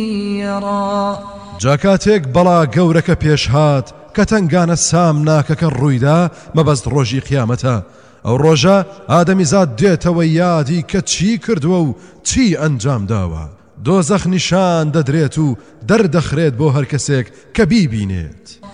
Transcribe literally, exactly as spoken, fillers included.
يرى جاکاتێک بەڵا گەورەکە پێش هات کە تەنگانە سام ناکەکە ڕوویدا مەبەست ڕۆژی قیامەتە ئەو ڕۆژە ئادەمیزاد دێتەوە یادی کە چی کردووە و چی ئەنجام داوە دۆزەخ نیشان دەدرێت و دەردەخرێت بۆ هەر کەسێک کە بیبینێت